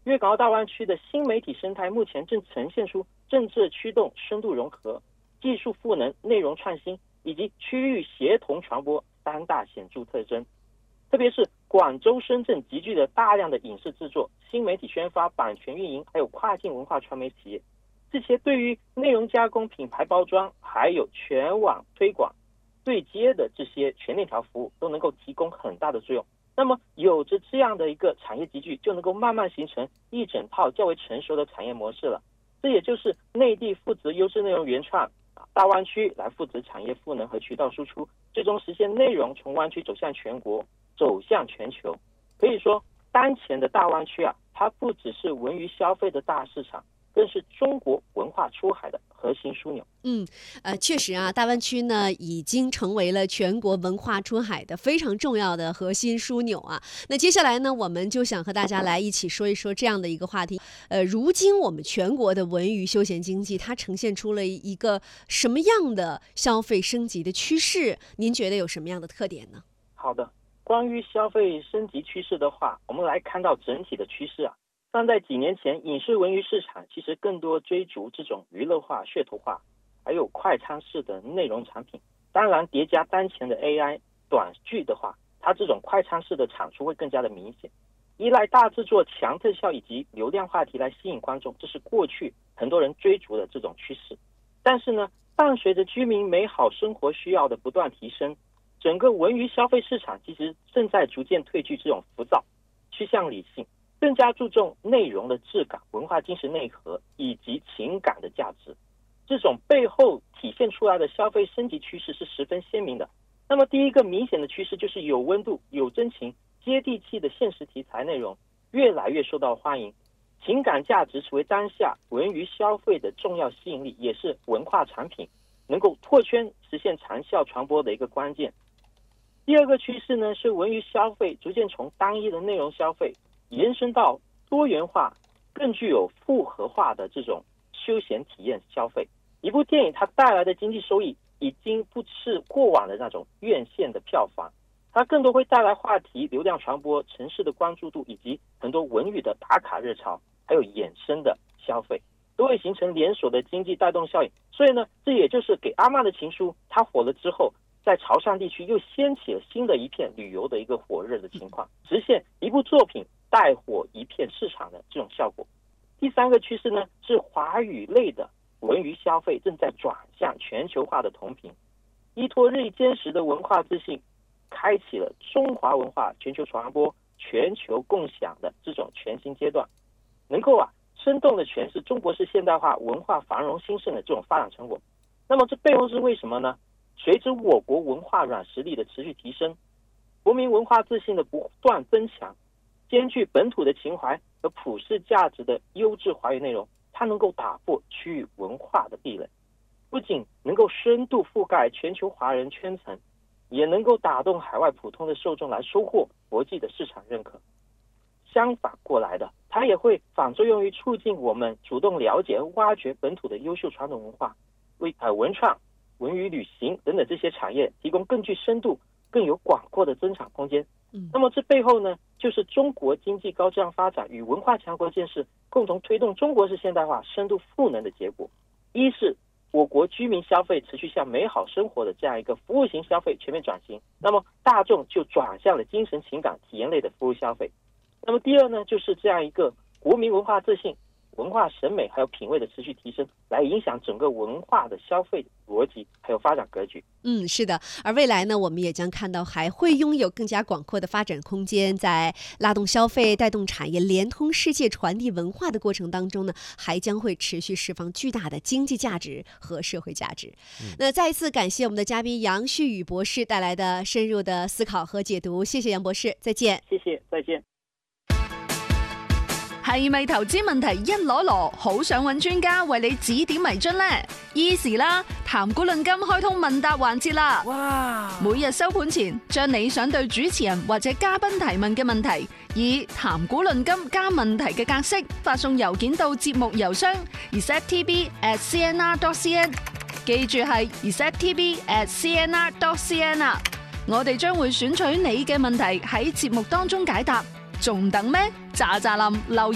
粤港澳大湾区的新媒体生态目前正呈现出政治驱动、深度融合、技术赋能、内容创新以及区域协同传播三大显著特征。特别是广州、深圳集聚了大量的影视制作、新媒体宣发、版权运营，还有跨境文化传媒企业，这些对于内容加工、品牌包装，还有全网推广对接的这些全链条服务，都能够提供很大的作用。那么有着这样的一个产业集聚，就能够慢慢形成一整套较为成熟的产业模式了。这也就是内地负责优质内容原创，大湾区来负责产业赋能和渠道输出，最终实现内容从湾区走向全国，走向全球。可以说，当前的大湾区它不只是文娱消费的大市场，更是中国文化出海的核心枢纽。 确实大湾区呢已经成为了全国文化出海的非常重要的核心枢纽那接下来呢，我们就想和大家来一起说一说这样的一个话题。如今我们全国的文娱休闲经济，它呈现出了一个什么样的消费升级的趋势？您觉得有什么样的特点呢？ 好的，关于消费升级趋势的话，我们来看到整体的趋势放在几年前，影视文娱市场其实更多追逐这种娱乐化、噱头化，还有快餐式的内容产品。当然，叠加当前的 AI 短剧的话，它这种快餐式的产出会更加的明显。依赖大制作、强特效以及流量话题来吸引观众，这是过去很多人追逐的这种趋势。但是呢，伴随着居民美好生活需要的不断提升，整个文娱消费市场其实正在逐渐褪去这种浮躁，趋向理性，更加注重内容的质感、文化精神内核以及情感的价值。这种背后体现出来的消费升级趋势是十分鲜明的。那么第一个明显的趋势就是有温度、有真情、接地气的现实题材内容越来越受到欢迎。情感价值成为当下文娱消费的重要吸引力，也是文化产品能够拓圈实现长效传播的一个关键。第二个趋势呢，是文娱消费逐渐从单一的内容消费延伸到多元化、更具有复合化的这种休闲体验消费。一部电影它带来的经济收益已经不是过往的那种院线的票房，它更多会带来话题、流量传播、城市的关注度，以及很多文娱的打卡热潮，还有衍生的消费，都会形成连锁的经济带动效应。所以呢，这也就是给阿嬷的情书它火了之后，在潮汕地区又掀起了新的一片旅游的一个火热的情况，实现一部作品带火一片市场的这种效果。第三个趋势呢，是华语类的文娱消费正在转向全球化的同频，依托日益坚实的文化自信，开启了中华文化全球传播、全球共享的这种全新阶段，能够生动的诠释中国式现代化文化繁荣兴盛的这种发展成果。那么这背后是为什么呢？随着我国文化软实力的持续提升，国民文化自信的不断增强，兼具本土的情怀和普世价值的优质华语内容，它能够打破区域文化的壁垒，不仅能够深度覆盖全球华人圈层，也能够打动海外普通的受众来收获国际的市场认可。相反过来的，它也会反作用于促进我们主动了解和挖掘本土的优秀传统文化，为文创、文娱、旅行等等这些产业提供更具深度、更有广阔的增长空间。那么这背后呢，就是中国经济高质量发展与文化强国建设共同推动中国式现代化深度赋能的结果。一是我国居民消费持续向美好生活的这样一个服务型消费全面转型，那么大众就转向了精神情感体验类的服务消费。那么第二呢，就是这样一个国民文化自信、文化审美还有品味的持续提升，来影响整个文化的消费逻辑还有发展格局。 是的。而未来呢，我们也将看到还会拥有更加广阔的发展空间，在拉动消费、带动产业、连通世界、传递文化的过程当中呢，还将会持续释放巨大的经济价值和社会价值。那再一次感謝我們的嘉賓楊旭宇博士帶來的深入的思考和解讀，謝謝楊博士，再見。 謝謝，再見。 係咪投資問題一籮籮，好想揾專家為你指點迷津呢？Easy 啦，談股論金開通問答環節啦！哇！每日收盤前，將你想對主持人或者嘉賓提問嘅問題，以談股論金加問題嘅格式發送郵件到節目郵箱 receptv@cnr.cn， 記住係 receptv@cnr.cn 啊！我哋將會選取你嘅問題喺節目當中解答，仲等咩？咋咋冧留